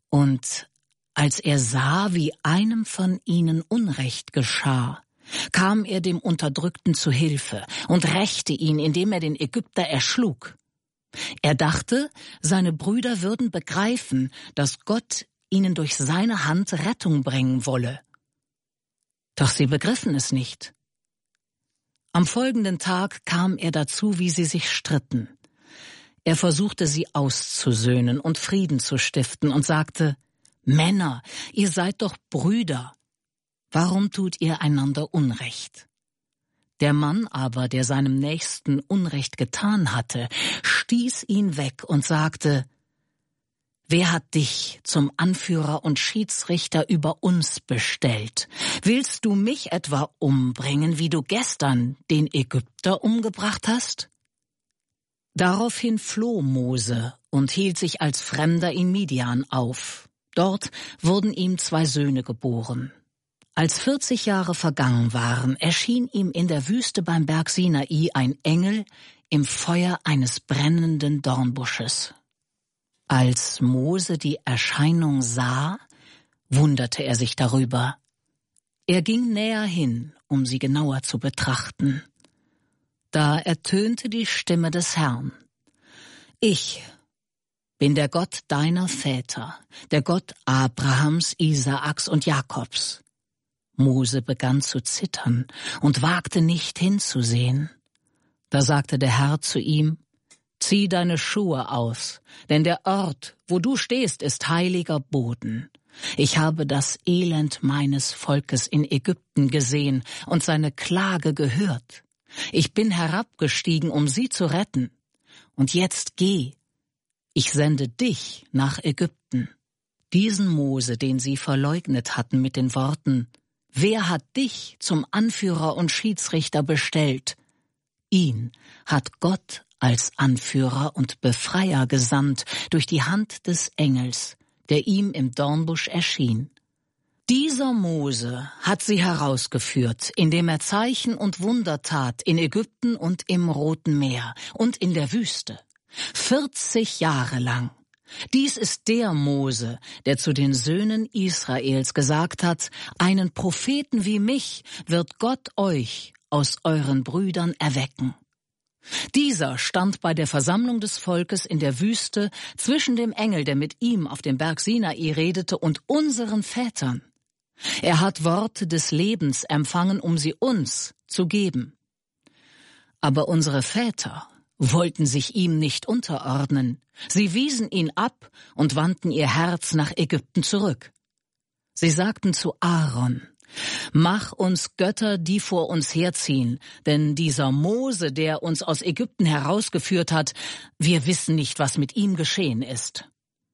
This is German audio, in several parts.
Und als er sah, wie einem von ihnen Unrecht geschah, kam er dem Unterdrückten zu Hilfe und rächte ihn, indem er den Ägypter erschlug. Er dachte, seine Brüder würden begreifen, dass Gott ihnen durch seine Hand Rettung bringen wolle. Doch sie begriffen es nicht. Am folgenden Tag kam er dazu, wie sie sich stritten. Er versuchte, sie auszusöhnen und Frieden zu stiften und sagte: »Männer, ihr seid doch Brüder. Warum tut ihr einander Unrecht?« Der Mann aber, der seinem Nächsten Unrecht getan hatte, stieß ihn weg und sagte: »Wer hat dich zum Anführer und Schiedsrichter über uns bestellt? Willst du mich etwa umbringen, wie du gestern den Ägypter umgebracht hast?« Daraufhin floh Mose und hielt sich als Fremder in Midian auf. Dort wurden ihm 2 Söhne geboren. Als 40 Jahre vergangen waren, erschien ihm in der Wüste beim Berg Sinai ein Engel im Feuer eines brennenden Dornbusches. Als Mose die Erscheinung sah, wunderte er sich darüber. Er ging näher hin, um sie genauer zu betrachten. Da ertönte die Stimme des Herrn: »Ich bin der Gott deiner Väter, der Gott Abrahams, Isaaks und Jakobs.« Mose begann zu zittern und wagte nicht hinzusehen. Da sagte der Herr zu ihm: »Zieh deine Schuhe aus, denn der Ort, wo du stehst, ist heiliger Boden. Ich habe das Elend meines Volkes in Ägypten gesehen und seine Klage gehört. Ich bin herabgestiegen, um sie zu retten. Und jetzt geh, ich sende dich nach Ägypten.« Diesen Mose, den sie verleugnet hatten mit den Worten: »Wer hat dich zum Anführer und Schiedsrichter bestellt?« Ihn hat Gott als Anführer und Befreier gesandt durch die Hand des Engels, der ihm im Dornbusch erschien. Dieser Mose hat sie herausgeführt, indem er Zeichen und Wunder tat in Ägypten und im Roten Meer und in der Wüste, 40 Jahre lang. Dies ist der Mose, der zu den Söhnen Israels gesagt hat: »Einen Propheten wie mich wird Gott euch aus euren Brüdern erwecken.« Dieser stand bei der Versammlung des Volkes in der Wüste zwischen dem Engel, der mit ihm auf dem Berg Sinai redete, und unseren Vätern. Er hat Worte des Lebens empfangen, um sie uns zu geben. Aber unsere Väter wollten sich ihm nicht unterordnen. Sie wiesen ihn ab und wandten ihr Herz nach Ägypten zurück. Sie sagten zu Aaron: »Mach uns Götter, die vor uns herziehen, denn dieser Mose, der uns aus Ägypten herausgeführt hat, wir wissen nicht, was mit ihm geschehen ist.«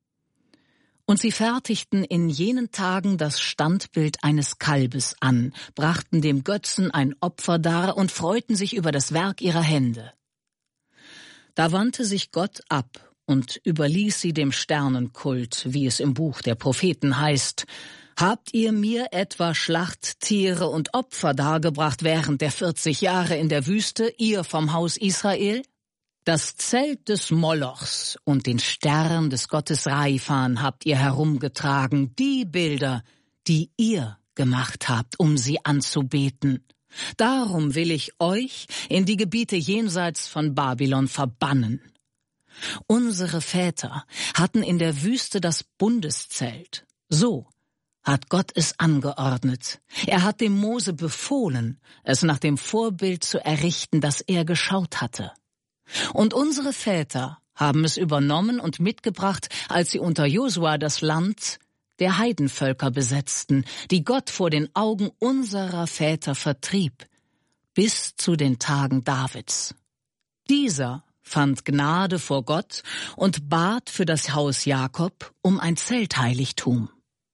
Und sie fertigten in jenen Tagen das Standbild eines Kalbes an, brachten dem Götzen ein Opfer dar und freuten sich über das Werk ihrer Hände. Da wandte sich Gott ab und überließ sie dem Sternenkult, wie es im Buch der Propheten heißt: »Habt ihr mir etwa Schlachttiere und Opfer dargebracht während der 40 Jahre in der Wüste, ihr vom Haus Israel? Das Zelt des Molochs und den Stern des Gottes Raifan habt ihr herumgetragen, die Bilder, die ihr gemacht habt, um sie anzubeten. Darum will ich euch in die Gebiete jenseits von Babylon verbannen.« Unsere Väter hatten in der Wüste das Bundeszelt. So hat Gott es angeordnet. Er hat dem Mose befohlen, es nach dem Vorbild zu errichten, das er geschaut hatte. Und unsere Väter haben es übernommen und mitgebracht, als sie unter Josua das Land der Heidenvölker besetzten, die Gott vor den Augen unserer Väter vertrieb, bis zu den Tagen Davids. Dieser fand Gnade vor Gott und bat für das Haus Jakob um ein Zeltheiligtum.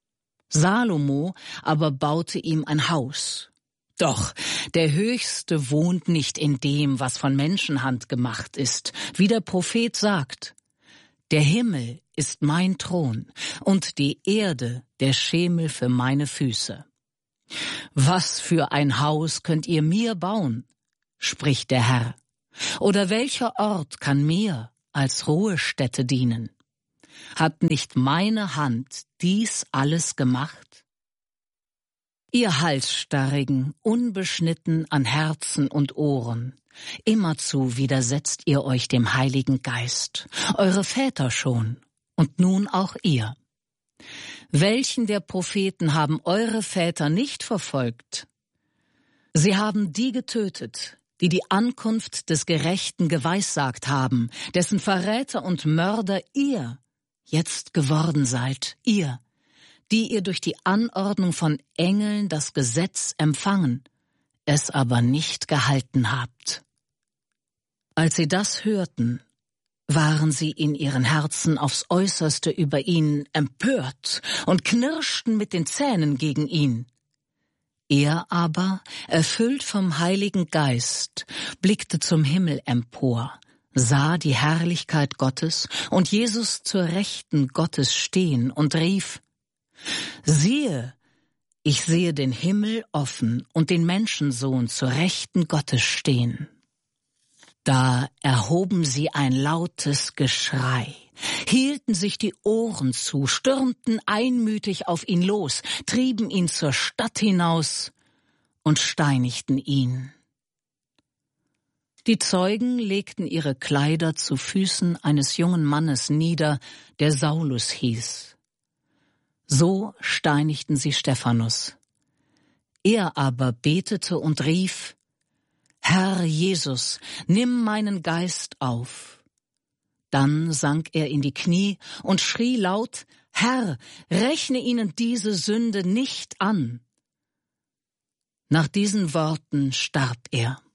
Salomo aber baute ihm ein Haus. Doch der Höchste wohnt nicht in dem, was von Menschenhand gemacht ist, wie der Prophet sagt: »Der Himmel ist mein Thron und die Erde der Schemel für meine Füße. Was für ein Haus könnt ihr mir bauen, spricht der Herr, oder welcher Ort kann mir als Ruhestätte dienen? Hat nicht meine Hand dies alles gemacht? Ihr Halsstarrigen, unbeschnitten an Herzen und Ohren, immerzu widersetzt ihr euch dem Heiligen Geist, eure Väter schon, und nun auch ihr. Welchen der Propheten haben eure Väter nicht verfolgt? Sie haben die getötet, die die Ankunft des Gerechten geweissagt haben, dessen Verräter und Mörder ihr jetzt geworden seid, ihr, die ihr durch die Anordnung von Engeln das Gesetz empfangen, es aber nicht gehalten habt. Als sie das hörten, waren sie in ihren Herzen aufs Äußerste über ihn empört und knirschten mit den Zähnen gegen ihn. Er aber, erfüllt vom Heiligen Geist, blickte zum Himmel empor, sah die Herrlichkeit Gottes und Jesus zur Rechten Gottes stehen und rief: Siehe, ich sehe den Himmel offen und den Menschensohn zur Rechten Gottes stehen. Da erhoben sie ein lautes Geschrei, hielten sich die Ohren zu, stürmten einmütig auf ihn los, trieben ihn zur Stadt hinaus und steinigten ihn. Die Zeugen legten ihre Kleider zu Füßen eines jungen Mannes nieder, der Saulus hieß. So steinigten sie Stephanus. Er aber betete und rief: Herr Jesus, nimm meinen Geist auf. Dann sank er in die Knie und schrie laut: Herr, rechne ihnen diese Sünde nicht an. Nach diesen Worten starb er.